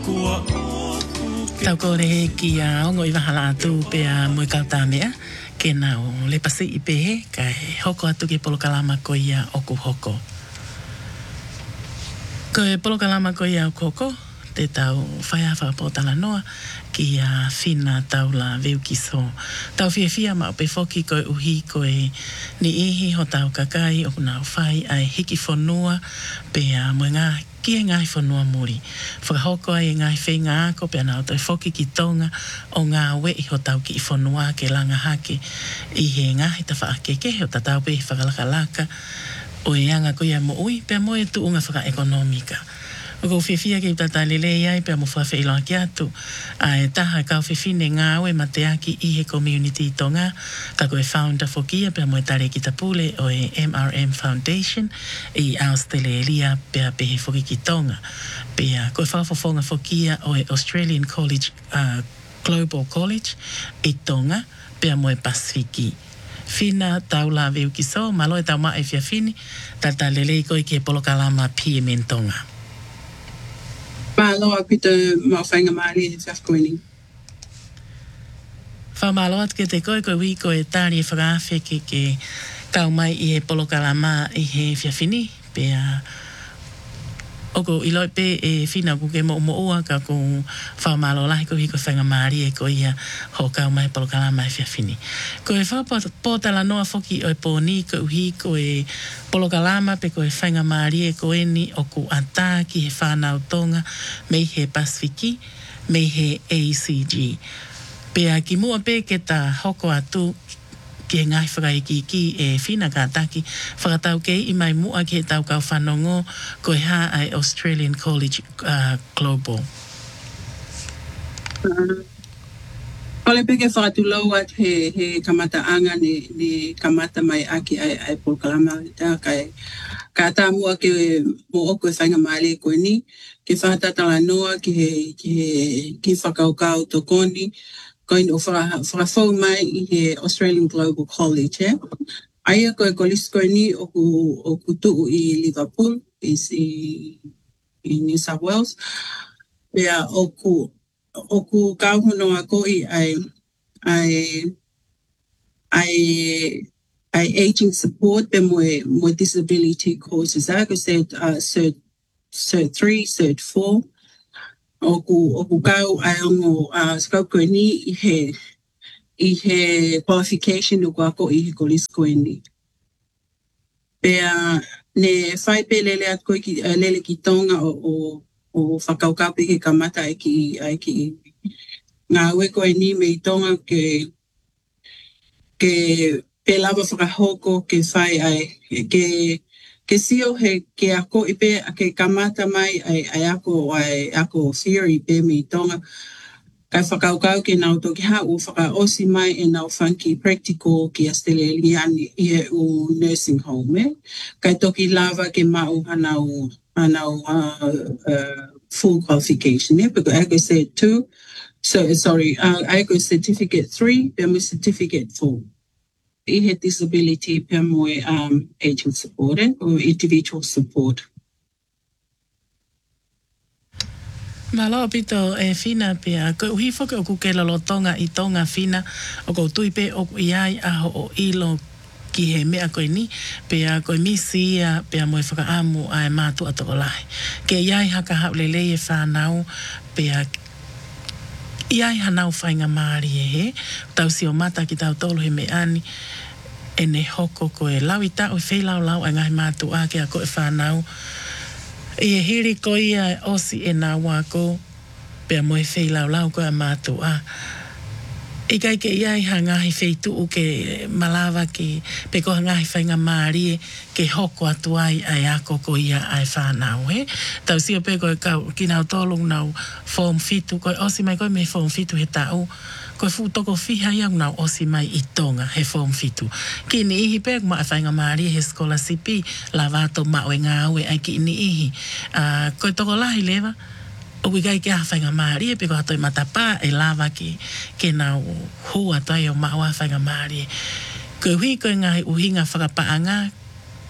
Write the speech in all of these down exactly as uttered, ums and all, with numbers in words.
Tau ko re ki a ongo i wahala atu pe a moe kauta mea ke na o le pasi i pehe kai hoko atu ke polokalama ko ia oku hoko. Ko e polokalama ko ia oku hoko te tau whaiawha po tala noa ki a whina tau la veu ki so. Tau fia fia ma ope foki ko e uhi ko e ni ihi ho tau kakai o kuna whai ai hiki whanua pe a moe ngā ki e ngai whanua muri. Whakahoko ai e ngai whenga ako pe anau toi whoki ki tonga o ngā we i ho tau ki i whanua ke langa hake i he ngahi ta whaakeke o ta tau pe i whakalakalaka o e anga ko ia mo ui pe mo e tu unga whaka ekonomika. O ko whiwhia ki tata lele iai pe mo whawhi iloa ki atu a e taha kau whiwhine ngā oe ma te aki i he community tonga ka koe founder whokia pe mo e tare ki tapule o e M R M Foundation i Austele Elia pe a pehe whoki ki tonga pe a koe whawhawhonga whokia o e Australian College uh, Global College i tonga pe a mo e Pasifiki. Fina tau la veu ki so malo e tau ma e fia fini tata lele i koe ki e polokalama P M N tonga. Malo apito mawhainga maari e whafkoini. Whamalo at ke te koe koe wi koe tāri e whakawhi ke ke kau mai i he polokalama i he whiawhini. Pea oko i loi pe e whina ku ke mo mo ua ka ku whamalo lahi ko hiko whainga maari e ko ia ho kau mai polokalama i whiawhini. Ko e whapotala noa whoki o e pōni ko uhi ko e polokalama pe ko e whainga maari e ko eni o ku ata ki he whanau tonga mei he Pasifiki, mei he A C G. Pea ki mua pe ke ta hoko atu ki e ngai whakaiki ki e whina kātaki whakatau kei i mai mua ki he tau kau whanongo ko e ha ai Australian College uh, Global. Uh, Ole peke whakatulau at he, he kamata anga ni, ni kamata mai aki ai, ai polokalama ta kai ka tā mua ke mo oko e whainga maale koe ni ke whakatatala noa ki he ki, he, ki whakaukau tokoni koe o whakawhau mai i he Australian Global College, eh? Aia koe kolis koe ni o ku, o ku tuu i Liverpool, is i, i New South Wales. Pea o ku, o ku kauhonoa koe ai, ai, ai, ai aging support pe moe, moe disability courses. I could say uh, cert, cert three, cert four. O ku, o ku kau ai ongo uh, skau koe ni i he, i he qualification o kuako i he kolis koe ni. Pea ne whai pe lele at koe ki, uh, lele ki tonga o, o, o whakaukau pe ke kamata ai ki, ai ki ngā ue koe ni me i tonga ke, ke pe lava whakahoko ke whai ai, ke ke sio he ke ako i pe ke kamata mai ai, ai ako ai ako theory pe me i tonga kai whakaukau ke nau toki hau whakaosi mai e nau whanki practical ki Astele Liani i e u nursing home eh? Kai toki lava ke mau hanau hanau uh, uh, full qualification eh? Because I could say two so sorry uh, I could certificate three then we certificate four. I he disability pe moe um, aging support eh? Or individual support. Malo pito e whina pia, ko uhi whoke o kuke lalo tonga i tonga whina, o ko tui pe o iai aho o ilo ki he mea koe ni, pia koe misi ia pia moe whakaamu ai mātu atoko lahi. Ke iai haka hau lele e whanau, pia iai hanau whainga maari e he, tau si o mata ki tau tolu he me ani, e ne hoko koe lau i tau i whailau lau ai ngai mātu a ke a koe whanau, i e hiri ko ia osi e nā wako, pia moe whailau lau koe a mātu a. I kai ke iai ha ngahi whaitu u ke malawa ki pe ko ngahi whainga maari ke hoko atu ai ai ako ko ia ai whanau he. Tau sio pe koe kau ki nau tolung nau form fitu koe osi mai koe me form fitu he tau. Koe fu toko whiha iau nau osi mai i tonga he form fitu. Ki ni ihi pe ma whainga maari he scholarship la vato ma o ngā ue ai ki ni ihi. Uh, koe toko lahi lewa. O wikai ke hawhainga maari e peko hatoi matapa e lava ki ke nau hua toi o maua whainga maari. Koe hui koe ngahi uhinga whakapaanga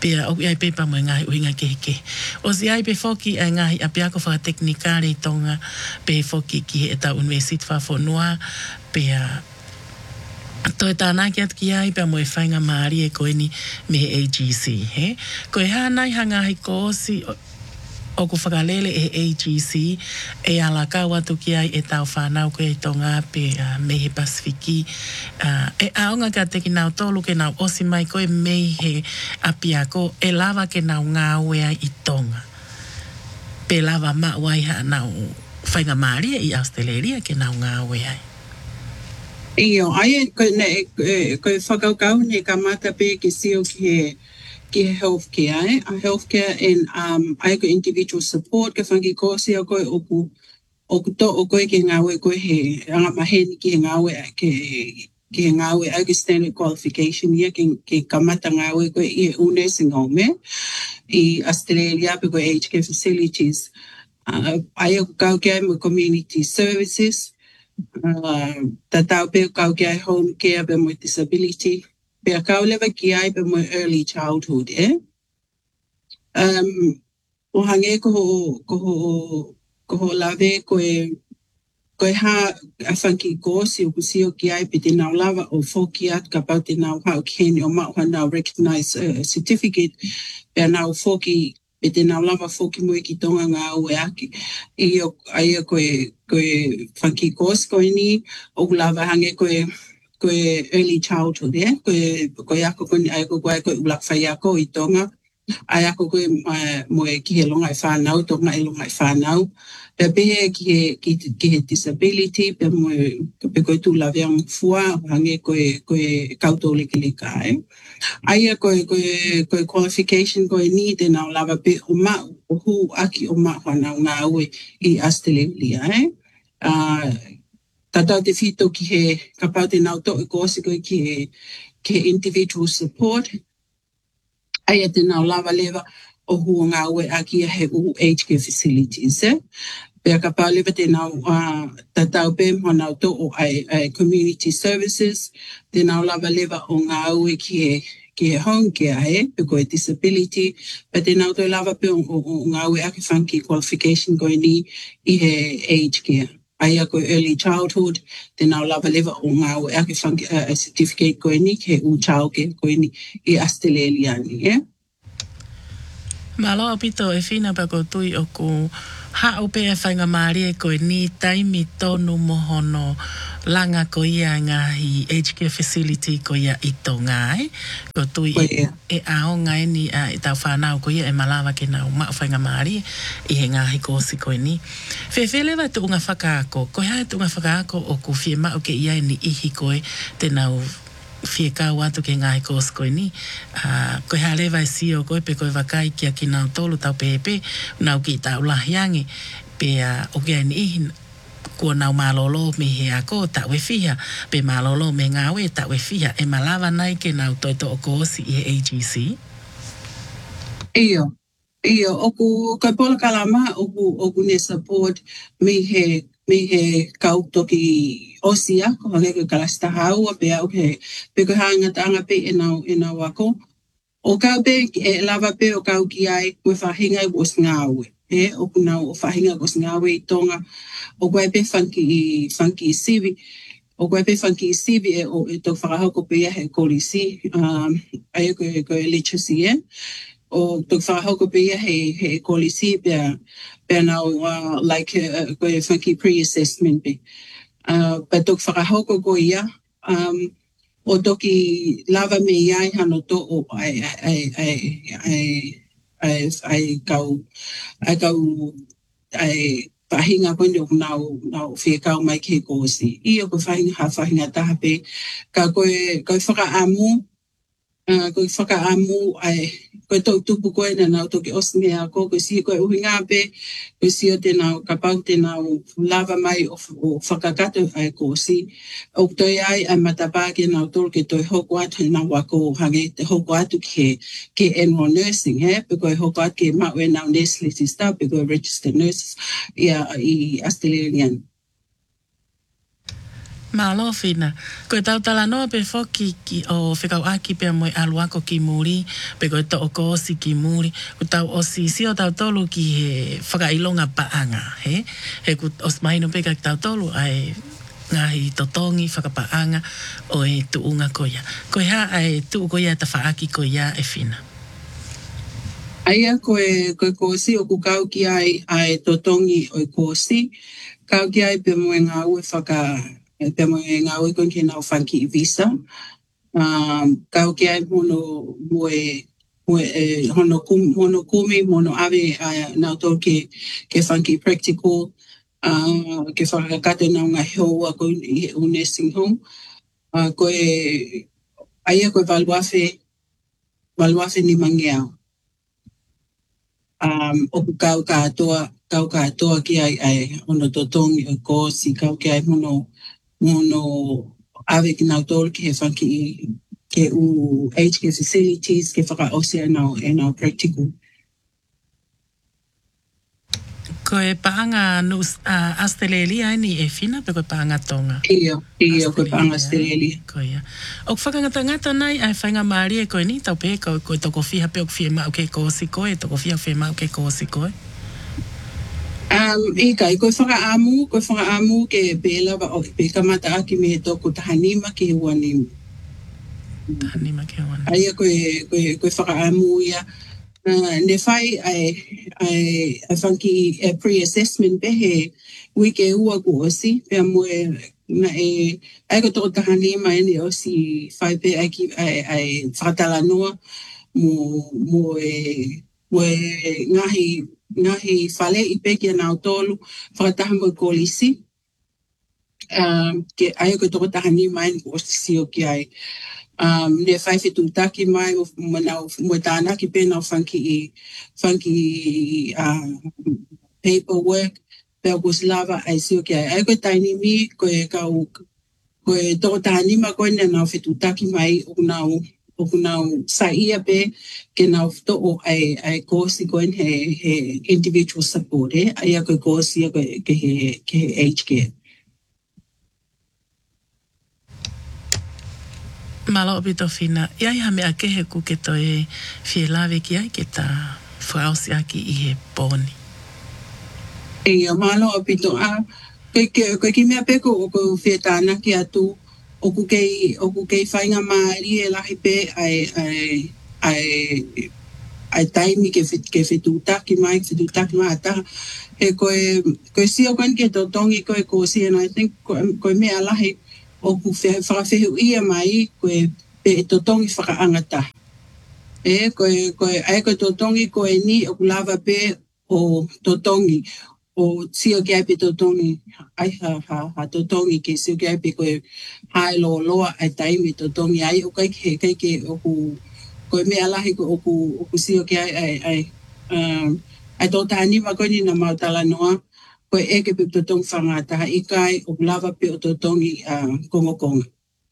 Pea o ai pe pa mo ngai uinga ke ke. O si ai pe foki ai ngai a pea ko fa teknikale tonga pe foki ki e ta university fa fonua pea to e tāna ki at ki ai pe mo e whainga maari e koe ni me A G C, he? Ko e hānai hanga hi kōsi o ku whakalele e A G C e ala ka watu ki ai e tau whanau koe i tonga pe uh, mehe Pasifiki. Uh, e aonga ka te ki nau tolu ke nau osi mai koe mehe apiako e lava ke nau ngā wea i tonga. Pe lava ma wai ha nau whainga maari i Australia ke nau ngā wea i. Iyo, ai koe ne koe whakaukau ne ka mata pe ke sio ki he ki he healthcare, eh? A healthcare and um ai ko individual support ke whangi kōsi a koe oku oku to o koe ke ngawe koe he anga maheni ki he ngawe ke ki he ngawe ai ke standard qualification ia ke, ke kamata ngawe koe i he u nursing home eh? I Australia pe koe aged care facilities. Uh, ai o kau kia mo community services. Uh, tatau pe kau kia home care pe mo disability. Pe kau lewa ki ai pe mo early childhood, eh? Um, o hange ko ko ko lave ko e ko e ha a whanki kōsi o kusio ki ai pe te nau lava o whoki at ka pau te nau hau keni o mau nau recognize uh, certificate pe nau whoki pe te nau lava whoki mui ki tonga ngā ue aki. I o ai ko e ko e whanki kōsi ko e ni o lava hange ko e ko e early childhood, eh? Ko e ko e ako ko ni ai ko ko ai ko ulak whai ako i tonga. Ai ako ko e uh, mo e ki he longa i whanau, tonga e longa i whanau. Pe pehe ki he, ki, ki he disability, pe mo e pe ko e tū laweang fua, hange ko e, ko e kautou leke leka, eh? Ai a ko e, ko e, ko e qualification ko e ni te nau lava pe o mau, o hu aki o mau hanau ngā ue i Australia, eh? Uh, Tatau te whito ki he, ka pau te nau to e kōsi koe ki he, ki he individual support. Ai a te nau lava lewa o hua ngā ue a ki he u aged care facilities, eh? Pea ka pau lewa te nau uh, tatau pe mo nau to o ai, ai community services, te nau lava lewa o ngā ue ki he, ki he home care, eh? Pe koe disability, pe te nau to lava pe o, o, o ngā ue a ki whanki qualification koe ni i he aged care. Ai a koe early childhood, te nau lava lewa o ngā ue ake whanki a uh, certificate koe ni, ke u childcare koe ni i Australia ni, eh? Malo pito e whina pa ko tui o ku hao pe e whainga maari e koe ni taimi tonu mohono langa ko ia ngahi aged care facility ko ia i tonga, eh? Ko tui Koe e, ea. e ao ngai ni a uh, i tau whanau ko ia e malawa ke nau ma whainga maari i he ngahi kōsi koe ni. Whewhele wa tu unga whakaako, koe hae tu unga whakaako o ku whie mao ke ia ni ihi koe te nau whie kau atu ke ngahi kōsi koe ni. Uh, koe hae lewa e sio koe pe koe wakai kia ki nau tolu tau pepe, nau ki tau lahiangi, pe uh, o kia ni ihi kua nau malolo me he ako ta we fia pe malolo me ngā we ta we fia e malawa nai ke nau toi to o kōsi i he A G C. Iyo, iyo, oku kai pola kalama oku oku ne support me he me he kau toki osia ko hange ke kalasta haua pe au he pe ko hanga tanga pe e nau e nau ako o kau pe e lava pe o kau ki ai we whahinga i was ngāwe. Eh, o kunau o whahinga kos ngāwe i tonga, o koe pe whanki i whanki i sivi, o koe pe whanki i sivi e o e tō whakahauko pe ia he kolisi, um, ai koe koe literacy e, o tō whakahauko pe ia he, he kolisi pe pe nau uh, like uh, koe whanki pre-assessment pe. Uh, pe tō whakahauko ko ia, um, o toki lava me iai hano tō o ai ai ai ai ai ai kau ai kau ai whahinga koe o nau nau whia kau mai ke kōsi. I o koe whahinga ha whahinga taha pe ka koe koe whakaamu uh, koe whakaamu ai koe tau tupu koe na nau toki osmea ko koe si koe uhi ngā pe koe si o te nau ka pau te nau lava mai o, o whakakato ai kōsi. O toi ai ai matapā ke nau tolu ke toi hoko atu nau wako hange te hoko atu ke ke N one nursing, he? Pe koe hoko atu ke mau e nau necessity staff, pe koe registered nurses ia i Australian. Malo fina. Ko tau tala no pe foki ki o whekau aki pe moi aluako ki muri, pe ko to o ko si ki muri, ko tau o si si o tau tolu ki he whakailonga paanga, he? He ku os mai no pe ka tau tolu ai ngahi totongi whakapaanga o e tuunga koia. Koe ha ai tuu koia ta whaaki koia e fina. Aia koe, koe kosi o ku kau ki ai ai totongi o e kosi, kau ki ai pe moe ngā ue whaka, pe moe ngā ue koe ki nau whanki i visa. Um, kau ki ai mono moe, moe e, hono, kum, hono kumi, mono ave ai nau tō ke, ke whanki practical, uh, ke whakakate nau ngā hoa koe i o nursing home. Uh, koe, aia koe valuafe, valuafe ni mangeau. Um, oku kau katoa, kau katoa ki ai ai ono totongi o kosi, kau ki ai mono, mono ave ki nau tolu ki he whanki i ke u aged care facilities, ke whaka ose e nau, e nau practical. Koe paanga nus uh, Australia ni e fina pe koe paanga tonga. Ia, ia koe paanga Australia. Koia. O whakangata ngata nai ai whainga maari e koe ni tau pe koe koe toko whiha pe o whia mau ke kōsi koe, toko whiha whia mau ke kōsi koe. Um, I kai, koe whaka amu, koe whaka amu ke pēla wa o pe kamata aki me toko tahanima ke huanima. Tahanima ke huanima. Aia koe, koe, koe whaka amu ia. Uh, ne whai ai, ai, ai whanki e pre-assessment pe he wike ua ku osi, pia moe na e, ai ko toko tahanima e ni osi whai pe ai, ki, ai, ai whakatala noa mo, mo e, mo e ngahi, ngahi whale i pe kia nau tolu, whakataha mo kolisi. Um, ke ai ko toko tahanima e ni ku osi sio ki ai. Um, ne whai whetu taki mai o manau mo tāna ki pēnau whanki i whanki i uh, paperwork pēo kus lava ai sio ki ai ai koe taini mi koe kau koe toko tānima koe ne nau whetu taki mai o nau o nau sa ia pe ke nau to o ai ai kosi koe he he individual support eh ai koe kosi koe ke he ke he aged care. Malo o pito fina. Iai ha mea kehe ku ke toi fie lawe ki ai ke ta whaosi aki i he pōni. Ia, malo o pito a. Koe, koe ki mea peko o ko fie tāna ki atu. O ku kei, o ku kei whainga maari e lahi pe ai, ai, ai, ai taimi ke ke whetutaki mai, whetutaki mai ataha. He koe, koe sio koe ke totongi koe ko si, and I think koe, koe mea lahi o ku whakawhehu ia mai, koe pe e totongi whakaangata. E, koe, koe, ai koe totongi koe ni, o ku lava pe o totongi, o sio ki ai pe totongi, ai ha, ha, ha totongi ke sio ki ai pe koe hae lo loa ai taimi totongi, ai o kai ke, kai ke o ku, koe mea lahi ko o ku, o ku sio ki ai, ai, ai, um, ai tō tānima koe ni na mautala noa, koe eke pe totongi whangataha i kai o lava pe o totongi uh, kongo konga.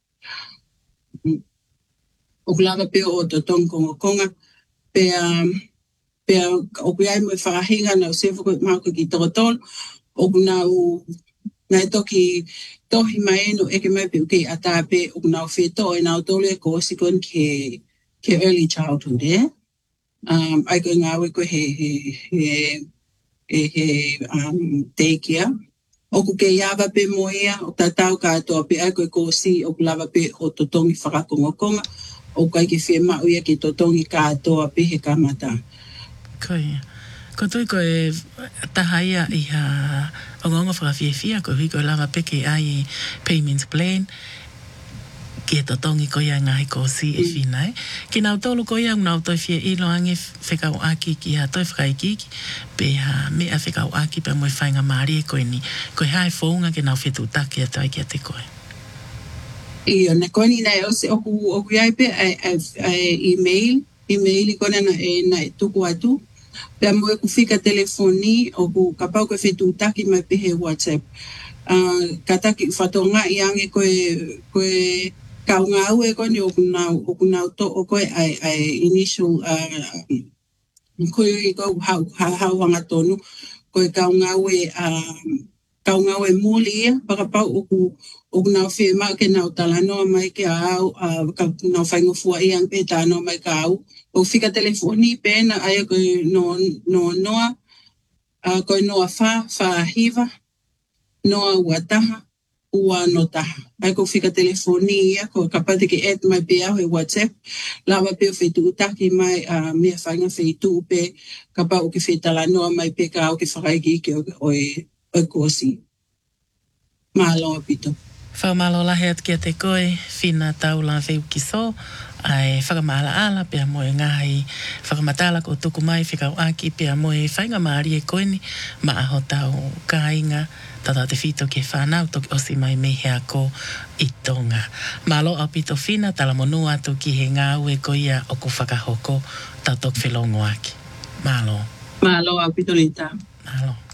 O lava pe o totongi kongo konga, pe, um, pe o kuiai mo whakahinga na o sefu koe mako ki tokotol, o kunau, nai toki tohi mai no eke mai pe uke ata pe o kunau wheto e nau tole ko sikon ke, ke early childhood, eh? Um, ai koe ngāwe koe he, he, he, he, he um, daycare. O ku ke iawa pe mo ia, o tatau katoa pe ai koe kōsi, o ku lava pe o totongi whakakongokonga, o kai ke whea mau ia ke totongi katoa pe he kamata. Koe. Ko tui koe tahaia i ha o ngongo whakawhiawhia, ko hui koe lava peke ai payments plan, ki e totongi ko ia ngahi kōsi e whinai. Ki nau tolu ko ia nau toi whia ilo ange whekau aki ki ha toi whakaikiki, pe ha mea whekau aki pe moi whainga maari e koe ni. Koe hae whaunga ke nau whetu taki a toi ki a te koe. Ia, na koe ni nei ose oku, oku iai pe ai, ai, ai email, email i kone na e na e tuku atu. Pea moe ku whika telefoni, oku kapau koe whetu taki mai pe he WhatsApp. Uh, ka taki whatonga i ange koe, koe kau ngā ue koe ni oku nau, oku nau to o koe ai, ai initial, uh, koe i koe hau, hau, hau wanga tonu, koe kau ngā ue, uh, kau ngā ue muli ia, pakapau oku, o na fe ma ke na tala no mai ke au a ka no fa ngo fu i ang pe ta no mai ka au o fika telefoni pe na ai ko no no no a ko no fa fa hiva no wataha ua no taha ai ko fika telefoni ia ko kapate ke et mai pe au e WhatsApp lava pe fe tu taki mai a me fa nga fe tu pe kapa o ke fe tala no mai pe ka o ke fa ki ke o e o ko si malo apito. Whamalo lahe at kia te koe, whina taula wheu ki so, ai whakamaala ala pia moe ngahi, whakamatala ko tuku mai whikau aki pia moe whainga maari e koeni, ma aho tau kāinga, tata te whito ke whanau toki osi mai mehea ko i tonga. Malo apito whina tala monua atu ki he ngā ue ko ia o ku whakahoko, tau tok whilongo aki. Malo. Malo apito lita. Malo.